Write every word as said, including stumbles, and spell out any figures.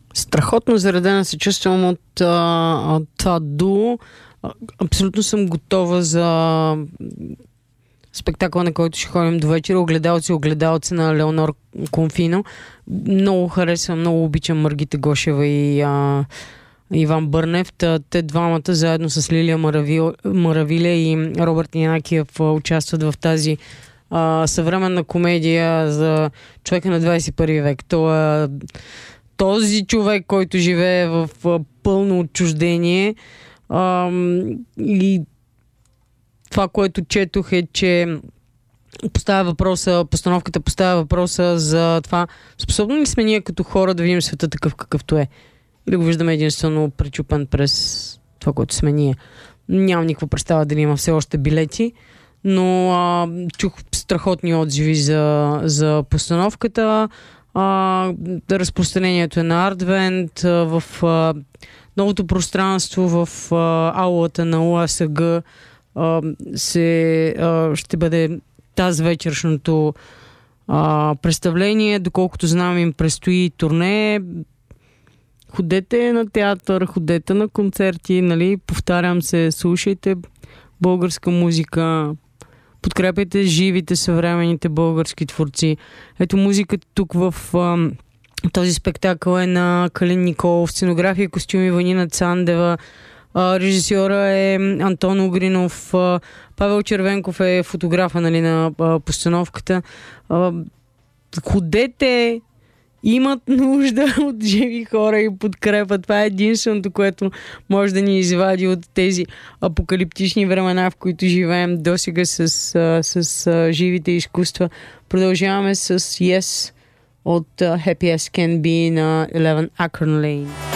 Страхотно заредена се чувствам от, а, от това дуо. А, Абсолютно съм готова за спектакъл, на който ще ходим до вечера. Огледалци, огледалци на Леонор Конфино. Много харесвам, много обичам Маргита Гошева и а, Иван Бърнев. Та, те двамата заедно с Лилия Маравил, Маравиля и Робърт Янакиев а, участват в тази а, съвременна комедия за човека на двадесет и първи век. Това е този човек, който живее в а, пълно отчуждение. А, и това, което четох е, че поставя въпроса, постановката поставя въпроса за това, способно ли сме ние като хора да видим света такъв какъвто е? Или го виждаме единствено пречупен през това, което сме ние? Нямам никаква представа дали има все още билети, но а, чух страхотни отзиви за, за постановката. А, разпространението е на Артвент, в а, новото пространство, в а, аулата на О А С Г а, се, а, ще бъде тази вечершното а, представление. Доколкото знам, им предстои турне. Ходете на театър, ходете на концерти, нали? Повтарям се, слушайте българска музика, подкрепяйте живите, съвременните български творци. Ето музиката тук в а, този спектакъл е на Калин Николов, сценография и костюми Ванина Цандева, а, режисьора е Антон Угринов, а, Павел Червенков е фотографа, нали, на а, постановката. А, ходете, имат нужда от живи хора и подкрепа. Това е единственото, което може да ни извади от тези апокалиптични времена, в които живеем досега с, с, с живите изкуства. Продължаваме с Yes от uh, Happy As Can Be на Eleven Akron Lane.